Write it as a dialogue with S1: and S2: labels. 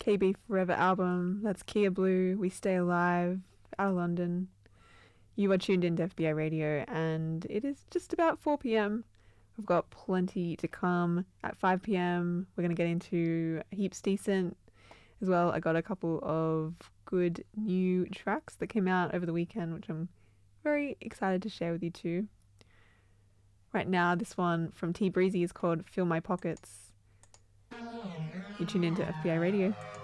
S1: KB Forever album. That's Kia Blue, We Stay Alive, out of London. You are tuned into FBI Radio, and it is just about 4 p.m. We've got plenty to come. At 5 p.m, we're going to get into Heaps Decent as well. I got a couple of good new tracks that came out over the weekend, which I'm very excited to share with you too. Right now, this one from T Breezy is called Fill My Pockets. You tune into FBI Radio.